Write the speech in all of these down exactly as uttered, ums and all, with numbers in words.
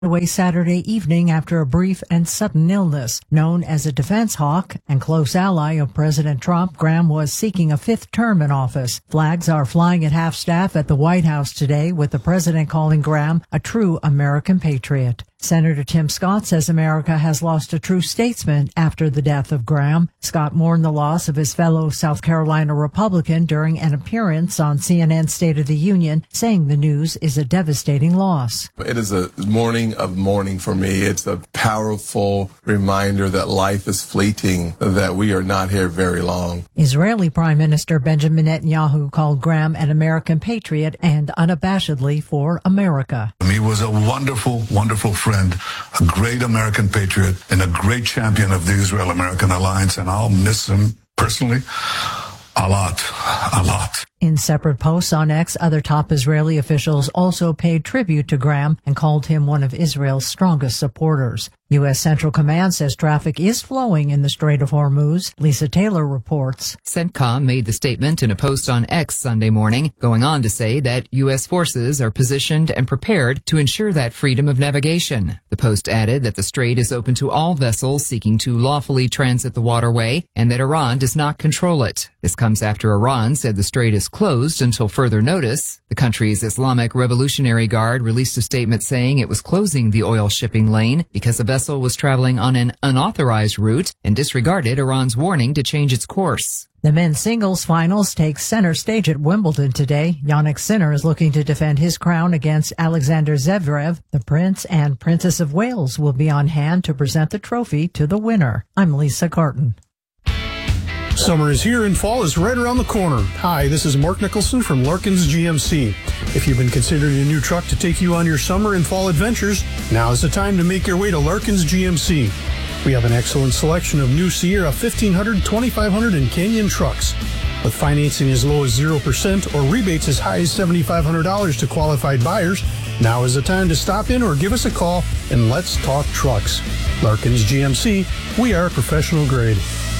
away Saturday evening after a brief and sudden illness. Known as a defense hawk and close ally of President Trump, Graham was seeking a fifth term in office. Flags are flying at half-staff at the White House today, with the president calling Graham a true American patriot. Senator Tim Scott says America has lost a true statesman after the death of Graham. Scott mourned the loss of his fellow South Carolina Republican during an appearance on C N N's State of the Union, saying the news is a devastating loss. It is a morning of mourning for me. It's a powerful reminder that life is fleeting, that we are not here very long. Israeli Prime Minister Benjamin Netanyahu called Graham an American patriot and unabashedly for America. He was a wonderful, wonderful friend. A great American patriot and a great champion of the Israel-American alliance, and I'll miss him personally a lot, a lot. In separate posts on X, other top Israeli officials also paid tribute to Graham and called him one of Israel's strongest supporters. U S. Central Command says traffic is flowing in the Strait of Hormuz. Lisa Taylor reports. CENTCOM made the statement in a post on X Sunday morning, going on to say that U S forces are positioned and prepared to ensure that freedom of navigation. The post added that the strait is open to all vessels seeking to lawfully transit the waterway and that Iran does not control it. This comes after Iran said the strait is closed until further notice. The country's Islamic Revolutionary Guard released a statement saying it was closing the oil shipping lane because a vessel was traveling on an unauthorized route and disregarded Iran's warning to change its course. The men's singles finals take center stage at Wimbledon today. Jannik Sinner is looking to defend his crown against Alexander Zverev. The Prince and Princess of Wales will be on hand to present the trophy to the winner. I'm Lisa Carton. Summer is here and fall is right around the corner. Hi, this is Mark Nicholson from Larkins G M C. If you've been considering a new truck to take you on your summer and fall adventures, now is the time to make your way to Larkins G M C. We have an excellent selection of new Sierra fifteen hundred, twenty-five hundred, and Canyon trucks. With financing as low as zero percent or rebates as high as seven thousand five hundred dollars to qualified buyers, now is the time to stop in or give us a call and let's talk trucks. Larkins G M C, we are professional grade.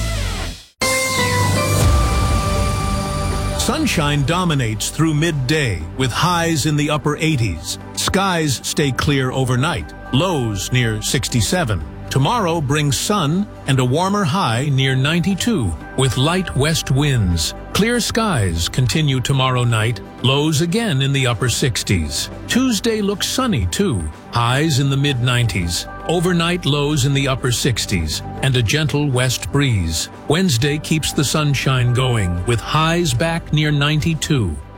Sunshine dominates through midday with highs in the upper eighties. Skies stay clear overnight, lows near sixty-seven. Tomorrow brings sun and a warmer high near ninety-two with light west winds. Clear skies continue tomorrow night, lows again in the upper sixties. Tuesday looks sunny too, highs in the mid nineties. Overnight lows in the upper sixties and a gentle west breeze. Wednesday keeps the sunshine going with highs back near ninety-two.